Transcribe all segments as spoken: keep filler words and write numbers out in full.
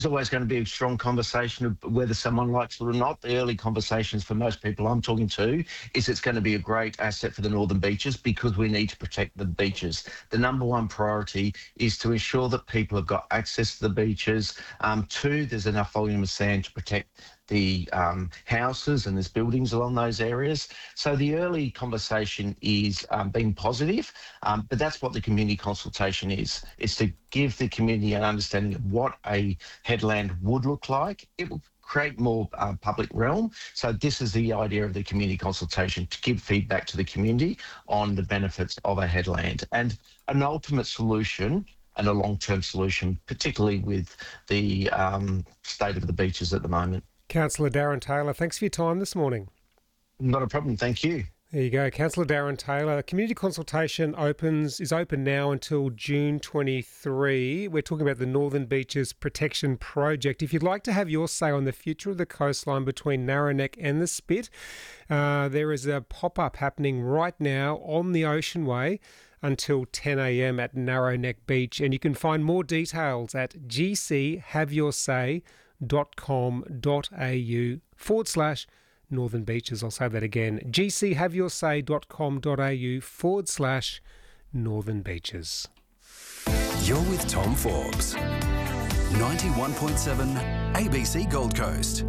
There's always going to be a strong conversation of whether someone likes it or not. The early conversations for most people I'm talking to is it's going to be a great asset for the Northern Beaches because we need to protect the beaches. The number one priority is to ensure that people have got access to the beaches. Um, two, there's enough volume of sand to protect the um, houses and there's buildings along those areas. So the early conversation is um, being positive, um, but that's what the community consultation is. It's to give the community an understanding of what a headland would look like. It will create more uh, public realm. So this is the idea of the community consultation, to give feedback to the community on the benefits of a headland and an ultimate solution and a long-term solution, particularly with the um, state of the beaches at the moment. Councillor Darren Taylor, thanks for your time this morning. Not a problem, thank you. There you go, Councillor Darren Taylor. The community consultation opens is open now until June twenty-third. We're talking about the Northern Beaches Protection Project. If you'd like to have your say on the future of the coastline between Narrowneck and the Spit, uh, there is a pop-up happening right now on the Oceanway until ten a m at Narrowneck Beach, and you can find more details at g c have your say dot com dot a u forward slash Northern Beaches. I'll say that again, g c have your say dot com dot a u forward slash Northern Beaches. You're with Tom Forbes, ninety-one point seven A B C Gold Coast.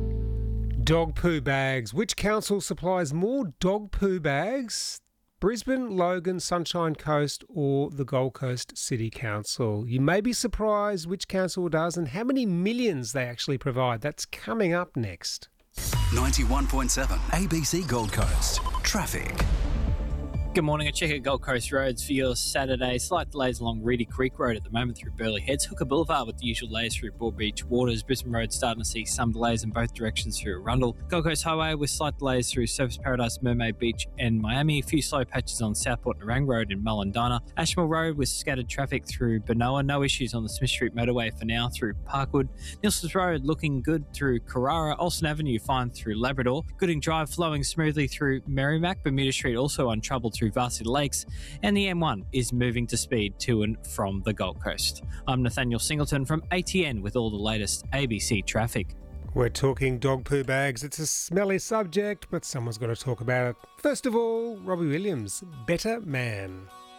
Dog poo bags. Which council supplies more dog poo bags? Brisbane, Logan, Sunshine Coast or the Gold Coast City Council? You may be surprised which council does and how many millions they actually provide. That's coming up next. ninety-one point seven A B C Gold Coast. Traffic. Good morning. A check at Gold Coast roads for your Saturday. Slight delays along Reedy Creek Road at the moment through Burleigh Heads. Hooker Boulevard with the usual delays through Broad Beach Waters. Brisbane Road starting to see some delays in both directions through Arundel. Gold Coast Highway with slight delays through Surfers Paradise, Mermaid Beach and Miami. A few slow patches on Southport Nerang Road in Mullendana. Ashmore Road with scattered traffic through Benoa. No issues on the Smith Street motorway for now through Parkwood. Nilson's Road looking good through Carrara. Olsen Avenue fine through Labrador. Gooding Drive flowing smoothly through Merrimack. Bermuda Street also untroubled through Varsity Lakes. And the M one is moving to speed to and from the Gold Coast. I'm Nathaniel Singleton from A T N with all the latest A B C traffic. We're talking dog poo bags. It's a smelly subject, but someone's got to talk about it. First of all, Robbie Williams, Better Man.